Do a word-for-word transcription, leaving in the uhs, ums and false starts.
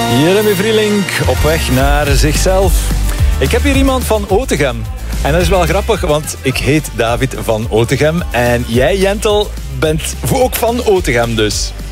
Jeremy Vrielink op weg naar zichzelf. Ik heb hier iemand van Otegem. En dat is wel grappig, want ik heet David van Otegem. En jij, Jentel, bent ook van Otegem dus.